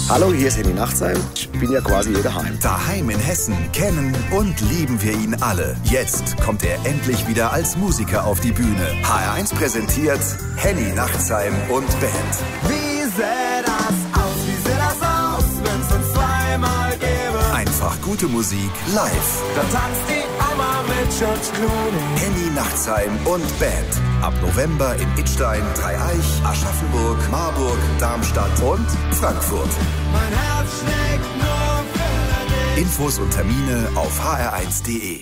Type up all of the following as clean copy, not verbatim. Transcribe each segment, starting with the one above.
Hallo, hier ist Henny Nachtsheim. Ich bin ja quasi hier daheim. Daheim in Hessen kennen und lieben wir ihn alle. Jetzt kommt er endlich wieder als Musiker auf die Bühne. HR1 präsentiert Henny Nachtsheim und Band. Wie sähe das aus, wenn's uns zweimal gäbe? Einfach gute Musik live. Da tanzt die Oma mit George Clooney. Henny Nachtsheim und Band. Ab November in Idstein, Dreieich, Aschaffenburg, Marburg, Darmstadt und Frankfurt. Mein Herz schlägt nur für dich. Infos und Termine auf hr1.de.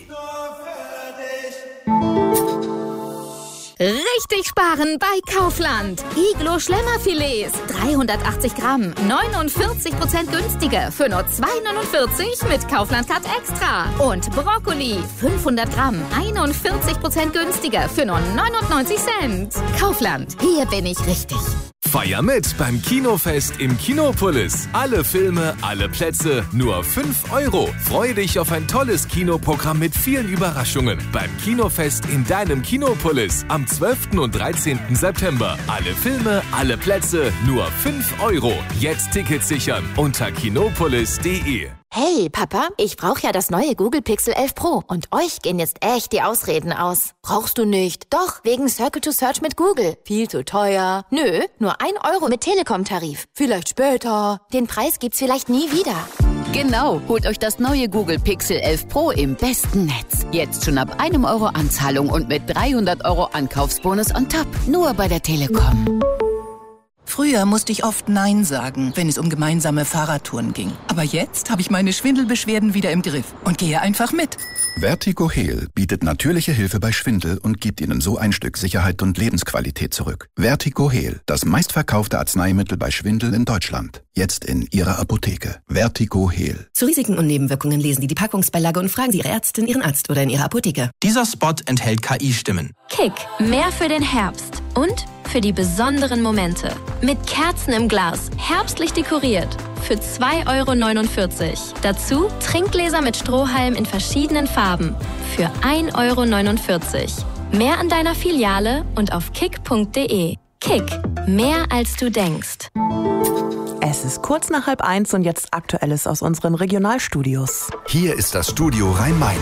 Richtig sparen bei Kaufland. Iglo Schlemmerfilets, 380 Gramm, 49% günstiger für nur 2,49 mit Kaufland Cut Extra. Und Brokkoli, 500 Gramm, 41% günstiger für nur 99 Cent. Kaufland, hier bin ich richtig. Feier mit beim Kinofest im Kinopolis. Alle Filme, alle Plätze, nur 5 €. Freu dich auf ein tolles Kinoprogramm mit vielen Überraschungen. Beim Kinofest in deinem Kinopolis am 12. und 13. September. Alle Filme, alle Plätze, nur 5 €. Jetzt Tickets sichern unter kinopolis.de. Hey, Papa, ich brauche ja das neue Google Pixel 11 Pro und euch gehen jetzt echt die Ausreden aus. Brauchst du nicht? Doch, wegen Circle to Search mit Google. Viel zu teuer. Nö, nur 1 € mit Telekom-Tarif. Vielleicht später. Den Preis gibt's vielleicht nie wieder. Genau, holt euch das neue Google Pixel 11 Pro im besten Netz. Jetzt schon ab 1 € Anzahlung und mit 300 € Ankaufsbonus on top. Nur bei der Telekom. Früher musste ich oft Nein sagen, wenn es um gemeinsame Fahrradtouren ging. Aber jetzt habe ich meine Schwindelbeschwerden wieder im Griff und gehe einfach mit. Vertigo-Heal bietet natürliche Hilfe bei Schwindel und gibt Ihnen so ein Stück Sicherheit und Lebensqualität zurück. Vertigo-Heal, das meistverkaufte Arzneimittel bei Schwindel in Deutschland. Jetzt in Ihrer Apotheke. Vertigo-Heal. Zu Risiken und Nebenwirkungen lesen Sie die Packungsbeilage und fragen Sie Ihre Ärztin, Ihren Arzt oder in Ihrer Apotheke. Dieser Spot enthält KI-Stimmen. Kick, mehr für den Herbst und für die besonderen Momente. Mit Kerzen im Glas, herbstlich dekoriert. Für 2,49 €. Dazu Trinkgläser mit Strohhalm in verschiedenen Farben. Für 1,49 €. Mehr an deiner Filiale und auf kick.de. Kick, mehr als du denkst. Es ist kurz nach 12:30 und jetzt Aktuelles aus unseren Regionalstudios. Hier ist das Studio Rhein-Main.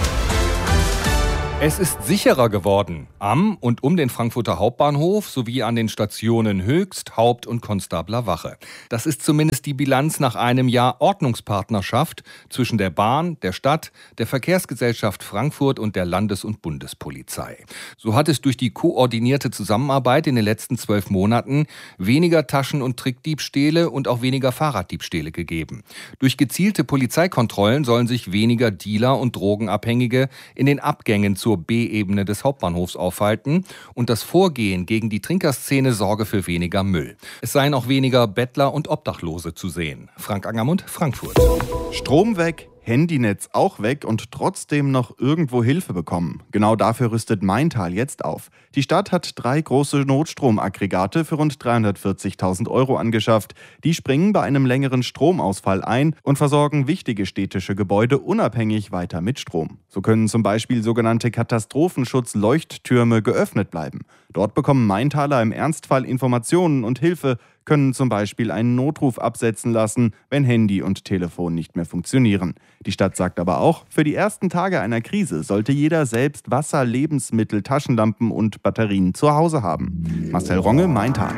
Es ist sicherer geworden am und um den Frankfurter Hauptbahnhof sowie an den Stationen Höchst, Haupt- und Konstabler Wache. Das ist zumindest die Bilanz nach einem Jahr Ordnungspartnerschaft zwischen der Bahn, der Stadt, der Verkehrsgesellschaft Frankfurt und der Landes- und Bundespolizei. So hat es durch die koordinierte Zusammenarbeit in den letzten 12 Monaten weniger Taschen- und Trickdiebstähle und auch weniger Fahrraddiebstähle gegeben. Durch gezielte Polizeikontrollen sollen sich weniger Dealer und Drogenabhängige in den Abgängen zur B-Ebene des Hauptbahnhofs aufhalten und das Vorgehen gegen die Trinkerszene sorge für weniger Müll. Es seien auch weniger Bettler und Obdachlose zu sehen. Frank Angermund, Frankfurt. Strom weg, Handynetz auch weg und trotzdem noch irgendwo Hilfe bekommen. Genau dafür rüstet Maintal jetzt auf. Die Stadt hat 3 große Notstromaggregate für rund 340.000 € angeschafft. Die springen bei einem längeren Stromausfall ein und versorgen wichtige städtische Gebäude unabhängig weiter mit Strom. So können zum Beispiel sogenannte Katastrophenschutz-Leuchttürme geöffnet bleiben. Dort bekommen Maintaler im Ernstfall Informationen und Hilfe, können zum Beispiel einen Notruf absetzen lassen, wenn Handy und Telefon nicht mehr funktionieren. Die Stadt sagt aber auch, für die ersten Tage einer Krise sollte jeder selbst Wasser, Lebensmittel, Taschenlampen und Batterien zu Hause haben. Marcel Ronge, Maintal.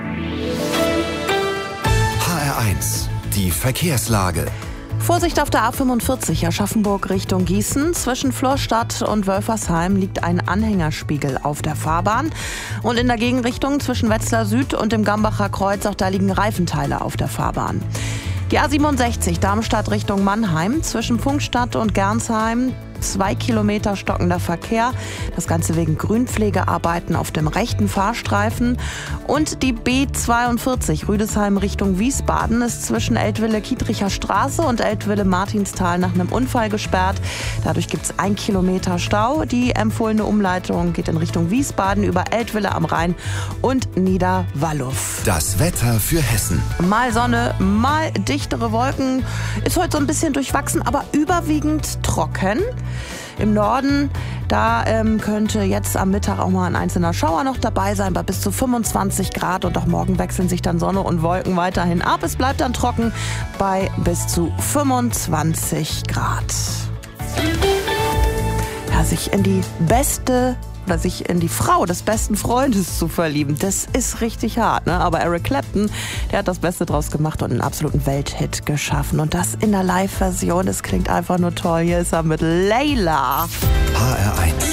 HR1, die Verkehrslage. Vorsicht auf der A45 Aschaffenburg Richtung Gießen. Zwischen Florstadt und Wölfersheim liegt ein Anhängerspiegel auf der Fahrbahn. Und in der Gegenrichtung zwischen Wetzlar Süd und dem Gambacher Kreuz, auch da liegen Reifenteile auf der Fahrbahn. Die A67 Darmstadt Richtung Mannheim. Zwischen Pfungstadt und Gernsheim 2 Kilometer stockender Verkehr. Das Ganze wegen Grünpflegearbeiten auf dem rechten Fahrstreifen. Und die B42 Rüdesheim Richtung Wiesbaden ist zwischen Eltville-Kietricher Straße und Eltville-Martinstal nach einem Unfall gesperrt. Dadurch gibt es 1 Kilometer Stau. Die empfohlene Umleitung geht in Richtung Wiesbaden über Eltville am Rhein und Niederwallow. Das Wetter für Hessen. Mal Sonne, mal dichtere Wolken. Ist heute so ein bisschen durchwachsen, aber überwiegend trocken. Im Norden, da könnte jetzt am Mittag auch mal ein einzelner Schauer noch dabei sein, bei bis zu 25 Grad. Und auch morgen wechseln sich dann Sonne und Wolken weiterhin ab. Es bleibt dann trocken bei bis zu 25 Grad. Ja, sich in die Frau des besten Freundes zu verlieben, das ist richtig hart, ne? Aber Eric Clapton, der hat das Beste draus gemacht und einen absoluten Welthit geschaffen. Und das in der Live-Version, das klingt einfach nur toll. Hier ist er mit Layla. HR1.